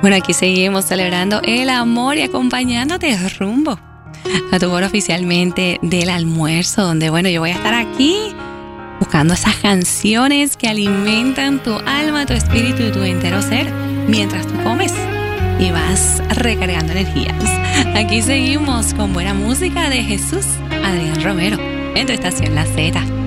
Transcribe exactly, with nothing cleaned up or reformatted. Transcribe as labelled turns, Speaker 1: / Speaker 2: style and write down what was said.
Speaker 1: Bueno, aquí seguimos celebrando el amor y acompañándote rumbo a tu hora oficialmente del almuerzo, donde, bueno, yo voy a estar aquí buscando esas canciones que alimentan tu alma, tu espíritu y tu entero ser mientras tú comes y vas recargando energías. Aquí seguimos con buena música de Jesús Adrián Romero en tu estación La Z.